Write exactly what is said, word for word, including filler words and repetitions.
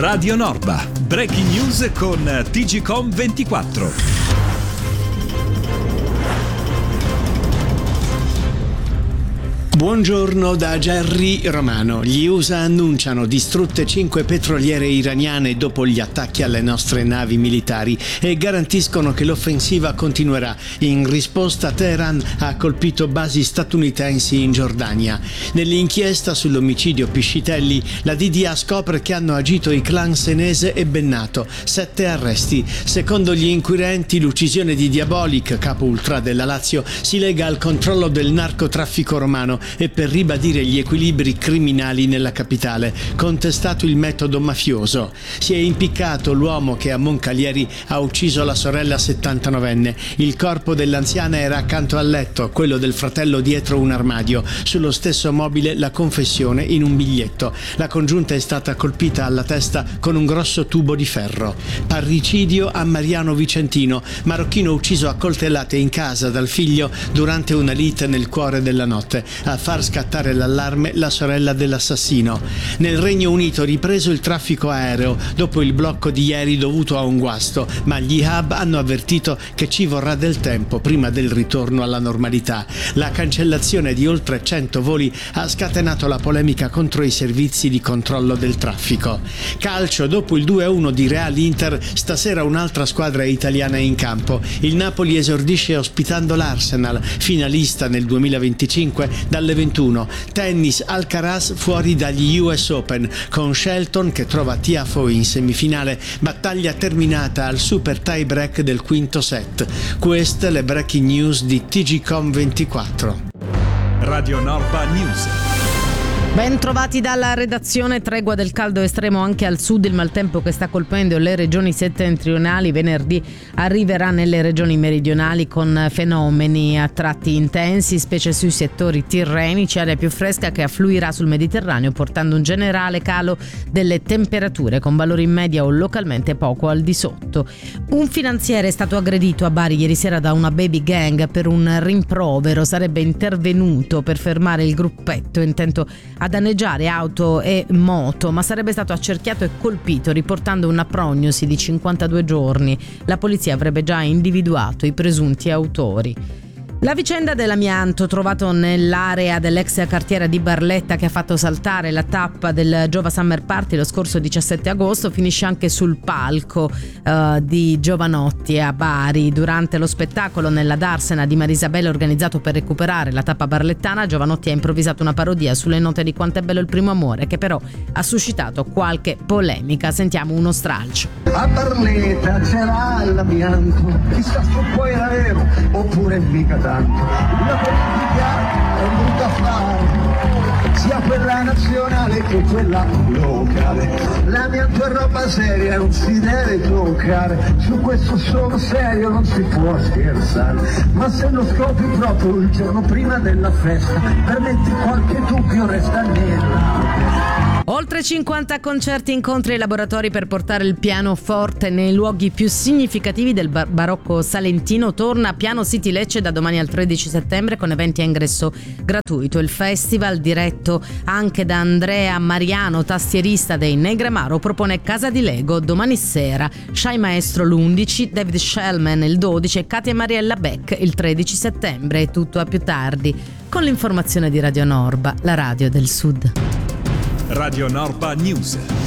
Radio Norba, breaking news con T G Com ventiquattro. Buongiorno da Gerry Romano. Gli U S A annunciano distrutte cinque petroliere iraniane dopo gli attacchi alle nostre navi militari e garantiscono che l'offensiva continuerà. In risposta, Teheran ha colpito basi statunitensi in Giordania. Nell'inchiesta sull'omicidio Piscitelli, la D D A scopre che hanno agito i clan Senese e Bennato. Sette arresti. Secondo gli inquirenti, l'uccisione di Diabolik, capo ultra della Lazio, si lega al controllo del narcotraffico romano e per ribadire gli equilibri criminali nella capitale, contestato il metodo mafioso. Si è impiccato l'uomo che a Moncalieri ha ucciso la sorella settantanovenne. Il corpo dell'anziana era accanto al letto, quello del fratello dietro un armadio. Sullo stesso mobile la confessione in un biglietto. La congiunta è stata colpita alla testa con un grosso tubo di ferro. Parricidio a Mariano Vicentino, marocchino ucciso a coltellate in casa dal figlio durante una lite nel cuore della notte. A far scattare l'allarme la sorella dell'assassino. Nel Regno Unito ripreso il traffico aereo dopo il blocco di ieri dovuto a un guasto, ma gli hub hanno avvertito che ci vorrà del tempo prima del ritorno alla normalità. La cancellazione di oltre cento voli ha scatenato la polemica contro i servizi di controllo del traffico. Calcio, dopo il due a uno di Real Inter, stasera un'altra squadra italiana in campo. Il Napoli esordisce ospitando l'Arsenal, finalista nel duemilaventicinque, dalle ventuno. Tennis, Alcaraz fuori dagli U S Open, con Shelton che trova Tiafoe in semifinale, battaglia terminata al super tie break del quinto set. Queste le breaking news di T G Com ventiquattro. Radio Norba News. Ben trovati dalla redazione. Tregua del caldo estremo anche al sud. Il maltempo che sta colpendo le regioni settentrionali venerdì arriverà nelle regioni meridionali con fenomeni a tratti intensi, specie sui settori tirrenici, aria più fresca che affluirà sul Mediterraneo portando un generale calo delle temperature con valori in media o localmente poco al di sotto. Un finanziere è stato aggredito a Bari ieri sera da una baby gang per un rimprovero. Sarebbe intervenuto per fermare il gruppetto intento a danneggiare auto e moto, ma sarebbe stato accerchiato e colpito, riportando una prognosi di cinquantadue giorni. La polizia avrebbe già individuato i presunti autori. La vicenda dell'amianto trovato nell'area dell'ex cartiera di Barletta, che ha fatto saltare la tappa del Giova Summer Party lo scorso diciassette agosto, finisce anche sul palco uh, di Giovanotti a Bari. Durante lo spettacolo nella Darsena di Marisabella organizzato per recuperare la tappa barlettana, Giovanotti ha improvvisato una parodia sulle note di Quanto è bello il primo amore, che però ha suscitato qualche polemica. Sentiamo uno stralcio. A Barletta c'era l'amianto, chissà se poi era vero oppure mica tanto. La politica è brutta affare, sia quella nazionale che quella locale. L'amianto è roba seria, non si deve toccare, su questo sono serio, non si può scherzare. Ma se lo scopri proprio il giorno prima della festa, permetti qualche dubbio resta nella. Oltre cinquanta concerti, incontri e laboratori per portare il pianoforte nei luoghi più significativi del bar- barocco salentino. Torna Piano City Lecce da domani al tredici settembre con eventi a ingresso gratuito. Il festival, diretto anche da Andrea Mariano, tastierista dei Negramaro, propone Casa di Lego domani sera, Shy Maestro l'undici, David Shellman il dodici e Katia Mariella Beck il tredici settembre. Tutto a più tardi con l'informazione di Radio Norba, la radio del Sud. Radio Norba News.